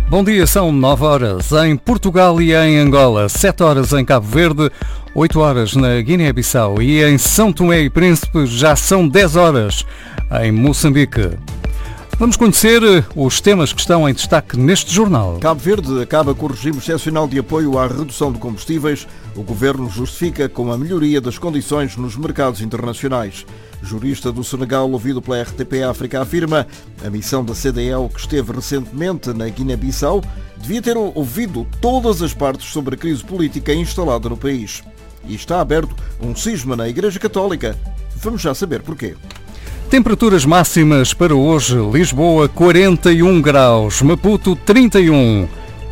Bom dia, são 9 horas em Portugal e em Angola, 7 horas em Cabo Verde, 8 horas na Guiné-Bissau e em São Tomé e Príncipe já são 10 horas em Moçambique. Vamos conhecer os temas que estão em destaque neste jornal. Cabo Verde acaba com o regime excepcional de apoio à redução de combustíveis. O governo justifica com a melhoria das condições nos mercados internacionais. Jurista do Senegal, ouvido pela RTP África, afirma a missão da CDL, que esteve recentemente na Guiné-Bissau, devia ter ouvido todas as partes sobre a crise política instalada no país. E está aberto um cisma na Igreja Católica. Vamos já saber porquê. Temperaturas máximas para hoje: Lisboa 41 graus, Maputo 31,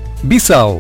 Bissau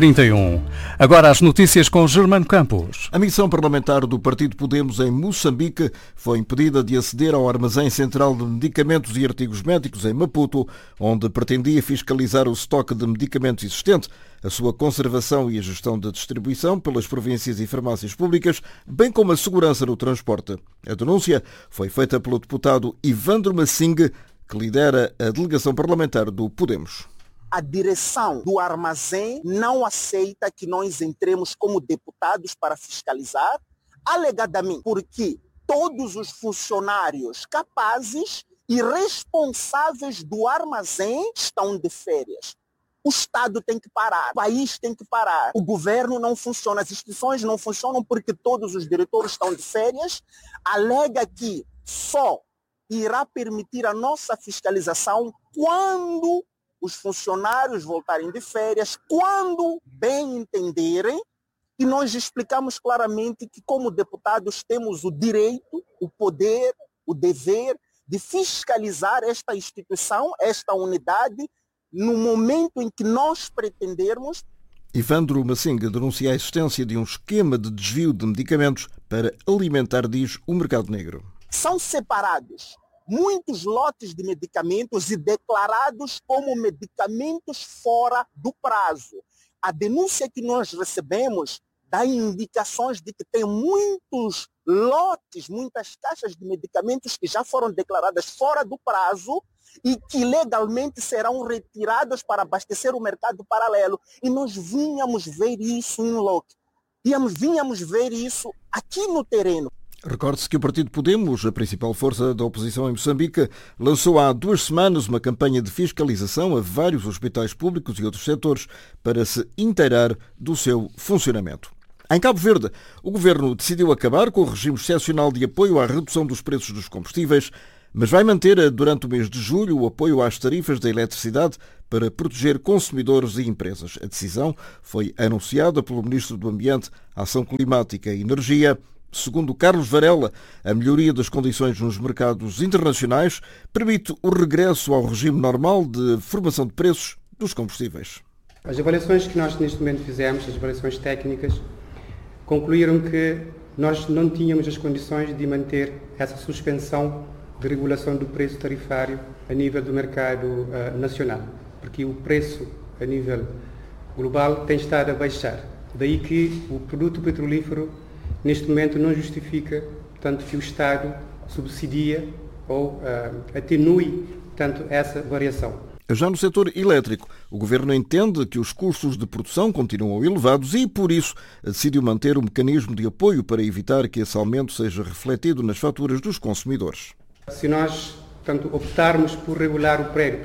31. Agora as notícias com Germano Campos. A missão parlamentar do Partido Podemos em Moçambique foi impedida de aceder ao armazém central de medicamentos e artigos médicos em Maputo, onde pretendia fiscalizar o estoque de medicamentos existente, a sua conservação e a gestão da distribuição pelas províncias e farmácias públicas, bem como a segurança no transporte. A denúncia foi feita pelo deputado Ivandro Massing, que lidera a delegação parlamentar do Podemos. A direção do armazém não aceita que nós entremos como deputados para fiscalizar, alegadamente porque todos os funcionários capazes e responsáveis do armazém estão de férias. O Estado tem que parar, o país tem que parar, o governo não funciona, as instituições não funcionam porque todos os diretores estão de férias. Alega que só irá permitir a nossa fiscalização quando os funcionários voltarem de férias, quando bem entenderem, e nós explicamos claramente que, como deputados, temos o direito, o poder, o dever de fiscalizar esta instituição, esta unidade, no momento em que nós pretendermos. Ivandro Massing denuncia a existência de um esquema de desvio de medicamentos para alimentar, diz, o mercado negro. São separados muitos lotes de medicamentos e declarados como medicamentos fora do prazo. A denúncia que nós recebemos dá indicações de que tem muitos lotes, muitas caixas de medicamentos que já foram declaradas fora do prazo e que legalmente serão retirados para abastecer o mercado paralelo. E nós vínhamos ver isso em loco. Vínhamos ver isso aqui no terreno. Recorde-se que o Partido Podemos, a principal força da oposição em Moçambique, lançou há 2 semanas uma campanha de fiscalização a vários hospitais públicos e outros setores para se inteirar do seu funcionamento. Em Cabo Verde, o governo decidiu acabar com o regime excepcional de apoio à redução dos preços dos combustíveis, mas vai manter durante o mês de julho o apoio às tarifas da eletricidade para proteger consumidores e empresas. A decisão foi anunciada pelo Ministro do Ambiente, Ação Climática e Energia. Segundo Carlos Varela, a melhoria das condições nos mercados internacionais permite o regresso ao regime normal de formação de preços dos combustíveis. As avaliações que nós neste momento fizemos, as avaliações técnicas, concluíram que nós não tínhamos as condições de manter essa suspensão de regulação do preço tarifário a nível do mercado nacional, porque o preço a nível global tem estado a baixar. Daí que o produto petrolífero neste momento não justifica, tanto que o Estado subsidia ou atenue tanto essa variação. Já no setor elétrico, o governo entende que os custos de produção continuam elevados e, por isso, decidiu manter o mecanismo de apoio para evitar que esse aumento seja refletido nas faturas dos consumidores. Se nós optarmos por regular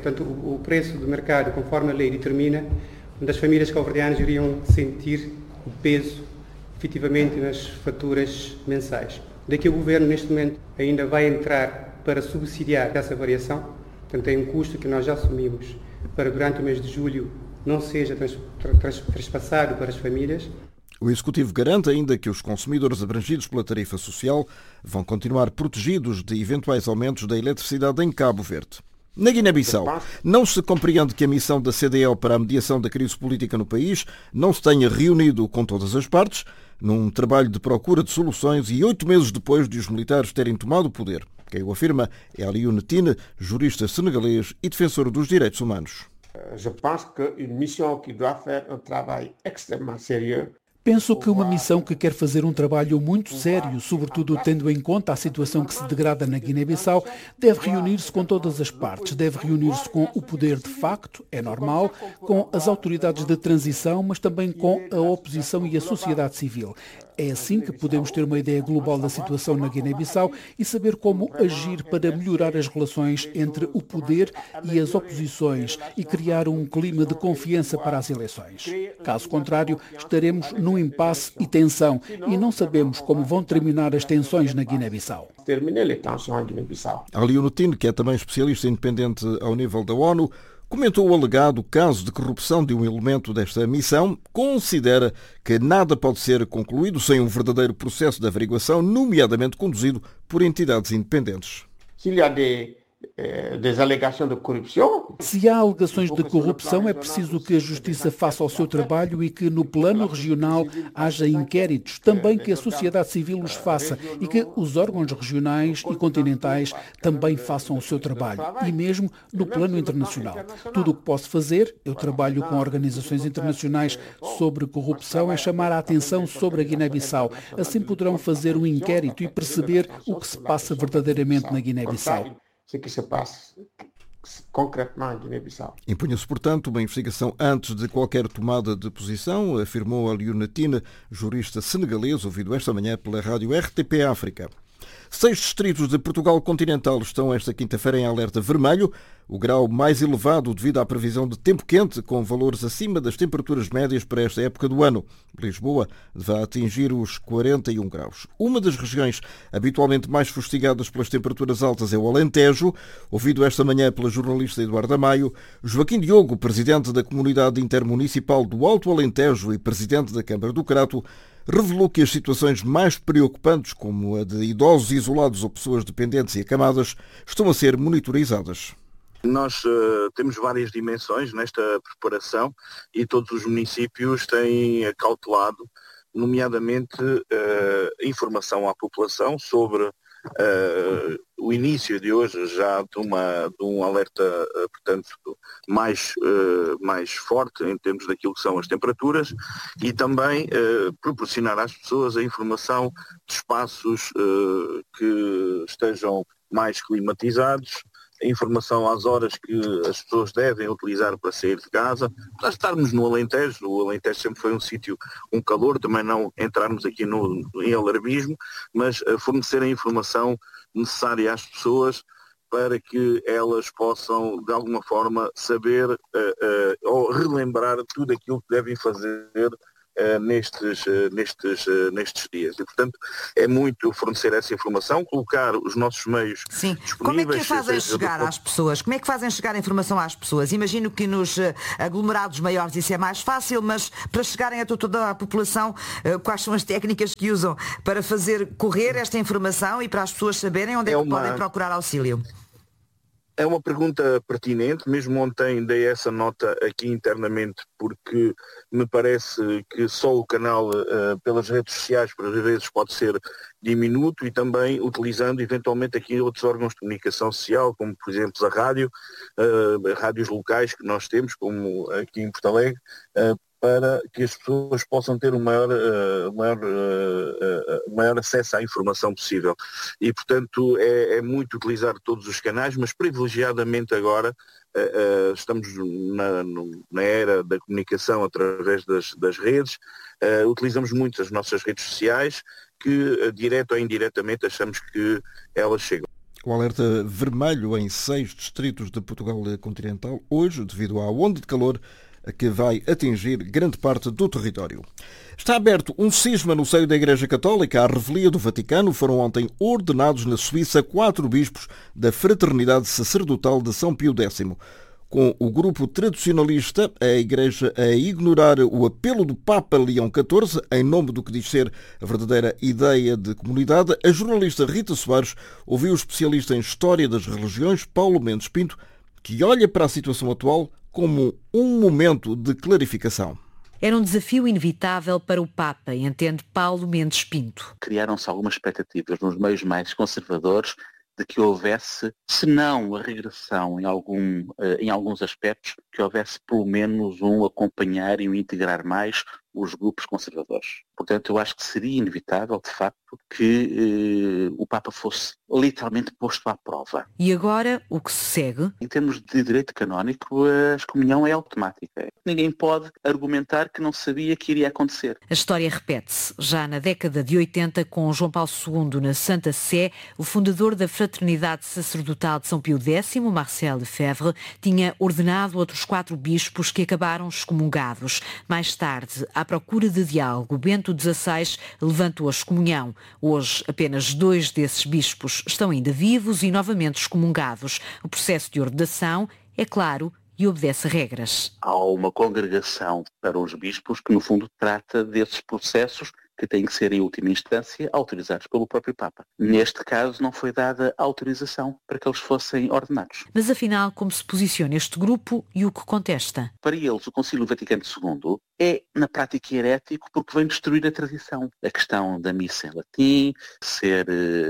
o preço do mercado conforme a lei determina, as famílias cabo-verdianas iriam sentir o peso efetivamente nas faturas mensais. Daqui o governo neste momento ainda vai entrar para subsidiar essa variação, portanto é um custo que nós já assumimos para durante o mês de julho não seja traspassado para as famílias. O Executivo garante ainda que os consumidores abrangidos pela tarifa social vão continuar protegidos de eventuais aumentos da eletricidade em Cabo Verde. Na Guiné-Bissau, não se compreende que a missão da CDL para a mediação da crise política no país não se tenha reunido com todas as partes, num trabalho de procura de soluções e 8 meses depois de os militares terem tomado o poder. Quem o afirma é Aliou Netine, jurista senegalês e defensor dos direitos humanos. Je pense qu'une mission qui doit faire un travail extrêmement sérieux. Penso que uma missão que quer fazer um trabalho muito sério, sobretudo tendo em conta a situação que se degrada na Guiné-Bissau, deve reunir-se com todas as partes, deve reunir-se com o poder de facto, é normal, com as autoridades de transição, mas também com a oposição e a sociedade civil. É assim que podemos ter uma ideia global da situação na Guiné-Bissau e saber como agir para melhorar as relações entre o poder e as oposições e criar um clima de confiança para as eleições. Caso contrário, estaremos num impasse e tensão e não sabemos como vão terminar as tensões na Guiné-Bissau. Aliou Nutine, que é também especialista independente ao nível da ONU, comentou o alegado caso de corrupção de um elemento desta missão, considera que nada pode ser concluído sem um verdadeiro processo de averiguação, nomeadamente conduzido por entidades independentes. Se há alegações de corrupção, é preciso que a Justiça faça o seu trabalho e que no plano regional haja inquéritos, também que a sociedade civil os faça e que os órgãos regionais e continentais também façam o seu trabalho, e mesmo no plano internacional. Tudo o que posso fazer, eu trabalho com organizações internacionais sobre corrupção, é chamar a atenção sobre a Guiné-Bissau. Assim poderão fazer um inquérito e perceber o que se passa verdadeiramente na Guiné-Bissau. Que se passa concretamente na Guiné-Bissau. Impunha-se, portanto, uma investigação antes de qualquer tomada de posição, afirmou Aliou Nutine, jurista senegalês, ouvido esta manhã pela rádio RTP África. 6 distritos de Portugal continental estão esta quinta-feira em alerta vermelho, o grau mais elevado devido à previsão de tempo quente, com valores acima das temperaturas médias para esta época do ano. Lisboa vai atingir os 41 graus. Uma das regiões habitualmente mais fustigadas pelas temperaturas altas é o Alentejo. Ouvido esta manhã pela jornalista Eduarda Maio, Joaquim Diogo, presidente da Comunidade Intermunicipal do Alto Alentejo e presidente da Câmara do Crato, revelou que as situações mais preocupantes, como a de idosos isolados ou pessoas dependentes e acamadas, estão a ser monitorizadas. Nós temos várias dimensões nesta preparação e todos os municípios têm acautelado, nomeadamente, informação à população sobre o início de hoje já de um alerta, portanto, mais forte em termos daquilo que são as temperaturas e também proporcionar às pessoas a informação de espaços que estejam mais climatizados, a informação às horas que as pessoas devem utilizar para sair de casa. Para estarmos no Alentejo, o Alentejo sempre foi um sítio, um calor, também não entrarmos aqui em alarmismo, mas fornecer a informação necessária às pessoas para que elas possam, de alguma forma, saber ou relembrar tudo aquilo que devem fazer nestes dias. E, portanto, é muito fornecer essa informação, colocar os nossos meios disponíveis. Como é que a fazem chegar às pessoas? Como é que fazem chegar a informação às pessoas? Imagino que nos aglomerados maiores isso é mais fácil, mas para chegarem a toda a população, quais são as técnicas que usam para fazer correr esta informação e para as pessoas saberem onde é que podem procurar auxílio? É uma pergunta pertinente, mesmo ontem dei essa nota aqui internamente porque me parece que só o canal pelas redes sociais por vezes pode ser diminuto e também utilizando eventualmente aqui outros órgãos de comunicação social, como por exemplo a rádio, rádios locais que nós temos, como aqui em Porto Alegre, para que as pessoas possam ter o maior acesso à informação possível. E, portanto, é muito utilizar todos os canais, mas privilegiadamente agora estamos na era da comunicação através das redes, utilizamos muito as nossas redes sociais, que, direto ou indiretamente, achamos que elas chegam. O alerta vermelho em 6 distritos de Portugal continental, hoje, devido à onda de calor que vai atingir grande parte do território. Está aberto um cisma no seio da Igreja Católica. À revelia do Vaticano foram ontem ordenados na Suíça 4 bispos da Fraternidade Sacerdotal de São Pio X. Com o grupo tradicionalista, a Igreja a ignorar o apelo do Papa Leão XIV, em nome do que diz ser a verdadeira ideia de comunidade, a jornalista Rita Soares ouviu o especialista em História das Religiões, Paulo Mendes Pinto, que olha para a situação atual como um momento de clarificação. Era um desafio inevitável para o Papa, entende Paulo Mendes Pinto. Criaram-se algumas expectativas nos meios mais conservadores de que houvesse, se não a regressão em alguns aspectos, que houvesse pelo menos um acompanhar e um integrar mais os grupos conservadores. Portanto, eu acho que seria inevitável, de facto, que o Papa fosse literalmente posto à prova. E agora, o que se segue? Em termos de direito canónico, a excomunhão é automática. Ninguém pode argumentar que não sabia que iria acontecer. A história repete-se. Já na década de 80, com João Paulo II na Santa Sé, o fundador da Fraternidade Sacerdotal de São Pio X, Marcel Lefebvre, tinha ordenado outros 4 bispos que acabaram excomungados. Mais tarde, à procura de diálogo, Bento XVI levantou a excomunhão. Hoje, apenas 2 desses bispos estão ainda vivos e novamente excomungados. O processo de ordenação é claro e obedece a regras. Há uma congregação para os bispos que, no fundo, trata desses processos que têm que ser, em última instância, autorizados pelo próprio Papa. Neste caso, não foi dada autorização para que eles fossem ordenados. Mas, afinal, como se posiciona este grupo e o que contesta? Para eles, o Concílio Vaticano II é, na prática, herético porque vem destruir a tradição. A questão da missa em latim, ser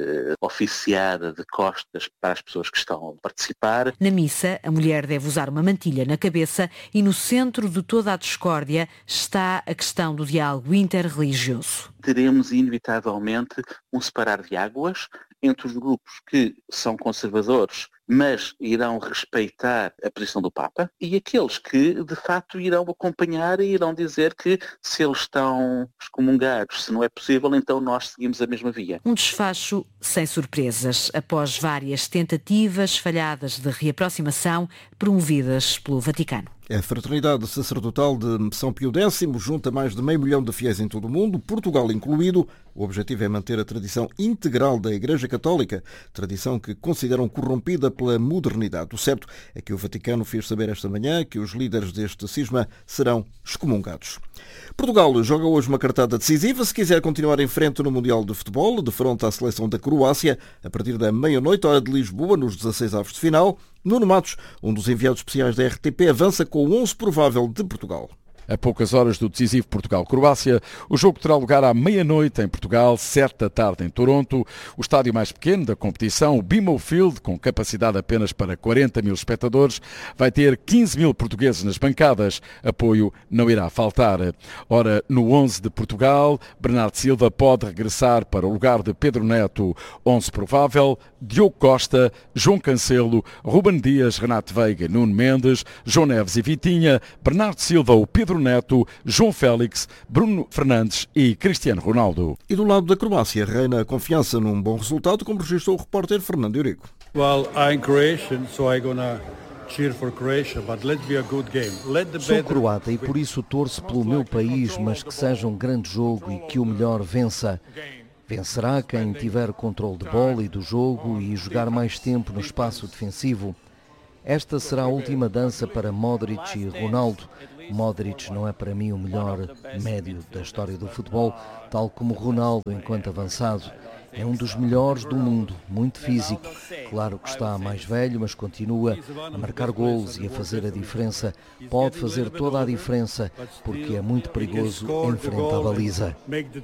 oficiada de costas para as pessoas que estão a participar. Na missa, a mulher deve usar uma mantilha na cabeça e no centro de toda a discórdia está a questão do diálogo interreligioso. Teremos, inevitavelmente, um separar de águas entre os grupos que são conservadores, mas irão respeitar a posição do Papa, e aqueles que, de facto, irão acompanhar e irão dizer que, se eles estão excomungados, se não é possível, então nós seguimos a mesma via. Um desfecho sem surpresas, após várias tentativas falhadas de reaproximação promovidas pelo Vaticano. A Fraternidade Sacerdotal de São Pio X junta mais de 500 mil de fiéis em todo o mundo, Portugal incluído. O objetivo é manter a tradição integral da Igreja Católica, tradição que consideram corrompida pela modernidade. O certo é que o Vaticano fez saber esta manhã que os líderes deste cisma serão excomungados. Portugal joga hoje uma cartada decisiva se quiser continuar em frente no Mundial de Futebol, de frente à seleção da Croácia, a partir da meia-noite, hora de Lisboa, nos 16avos de final. Nuno Matos, um dos enviados especiais da RTP, avança com o 11 provável de Portugal. A poucas horas do decisivo Portugal-Croácia, o jogo terá lugar à meia-noite em Portugal, 7 da tarde em Toronto. O estádio mais pequeno da competição, o BMO Field, com capacidade apenas para 40 mil espectadores, vai ter 15 mil portugueses nas bancadas. Apoio não irá faltar. Ora, no 11 de Portugal, Bernardo Silva pode regressar para o lugar de Pedro Neto. 11 provável: Diogo Costa, João Cancelo, Ruben Dias, Renato Veiga, Nuno Mendes, João Neves e Vitinha, Bernardo Silva, o Pedro Neto, João Félix, Bruno Fernandes e Cristiano Ronaldo. E do lado da Croácia reina a confiança num bom resultado, como registrou o repórter Fernando Eurico. Well, I'm Croatian, so I'm gonna cheer for Croatia, but let's be a good game. Sou croata e por isso torço pelo meu país, mas que seja um grande jogo e que o melhor vença. Vencerá quem tiver controle de bola e do jogo e jogar mais tempo no espaço defensivo. Esta será a última dança para Modric e Ronaldo. Modric não é para mim o melhor médio da história do futebol, tal como Ronaldo enquanto avançado. É um dos melhores do mundo, muito físico. Claro que está mais velho, mas continua a marcar golos e a fazer a diferença. Pode fazer toda a diferença, porque é muito perigoso em frente à baliza.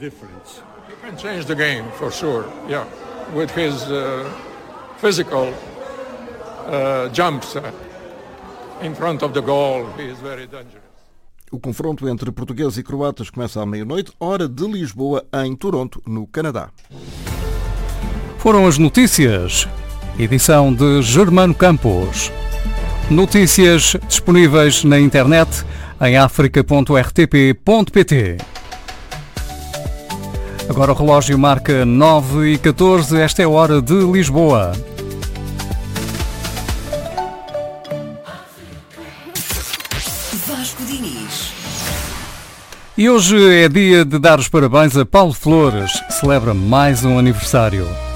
Can change the game for sure. Yeah, with his physical jumps in front of the goal, he is very dangerous. O confronto entre portugueses e croatas começa à meia-noite, hora de Lisboa, em Toronto, no Canadá. Foram as notícias. Edição de Germano Campos. Notícias disponíveis na internet em africa.rtp.pt. Agora o relógio marca 9h14, esta é a hora de Lisboa. Vasco Diniz. E hoje é dia de dar os parabéns a Paulo Flores, que celebra mais um aniversário.